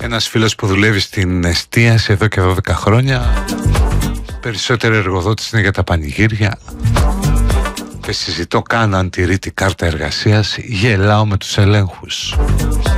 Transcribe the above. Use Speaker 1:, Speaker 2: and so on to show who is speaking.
Speaker 1: Ένας φίλος που δουλεύει στην εστίαση εδώ και 12 χρόνια, περισσότερο εργοδότης είναι για τα πανηγύρια. Δεν συζητώ καν αν τηρεί την κάρτα εργασίας, γελάω με τους ελέγχους.